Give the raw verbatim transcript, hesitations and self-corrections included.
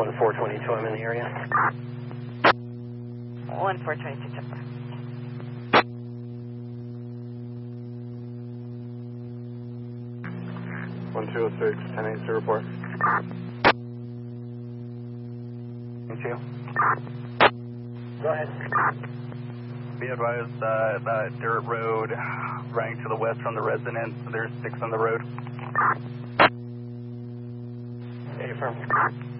one four twenty-two, I'm in the area. one four twenty-two, check back. one two oh six, ten eight to report. Me too. Go ahead. Be advised that uh, dirt road running to the west from the residence. There's six on the road. Hey, firm.